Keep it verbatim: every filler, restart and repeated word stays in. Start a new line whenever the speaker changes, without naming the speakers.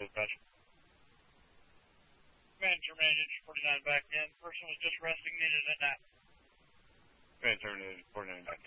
Dispatch.
Command terminated, forty-nine back in. Person was just resting, needed a nap.
Command terminated, forty-nine back in.